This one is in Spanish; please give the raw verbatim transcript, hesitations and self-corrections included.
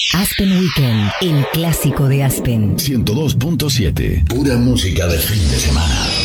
Aspen Weekend, el clásico de Aspen. ciento dos punto siete, pura música de fin de semana.